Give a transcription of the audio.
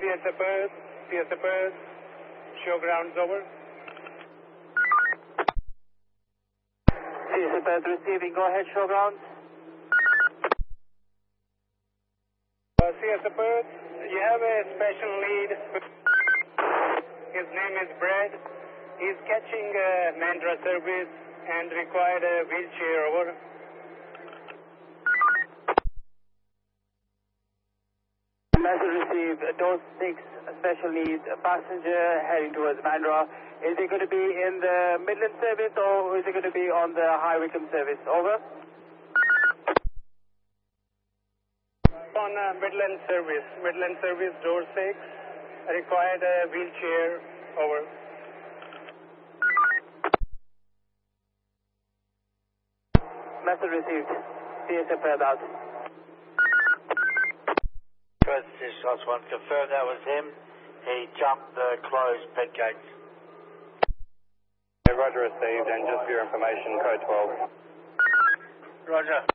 CSF Earth, show grounds over. CSF Earth receiving, go ahead, show grounds. CSF Earth, you have a special lead. His name is Brad. He's catching Mandra service and required a wheelchair, over. Message received, Dose 6, special needs, passenger heading towards Mandra. Is it going to be in the Midland service or is it going to be on the High Wycombe service? Over. On Midland service, door 6, required a wheelchair, over. Message received, CSF Earth out. First shots one, confirm that was him. He jumped the closed pit gates. Roger received, and just for your information, code 12. Roger.